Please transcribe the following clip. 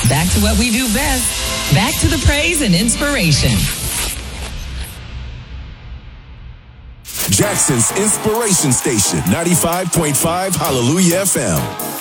back to what we do best. Back to the praise and inspiration. Jackson's Inspiration Station, 95.5 Hallelujah FM.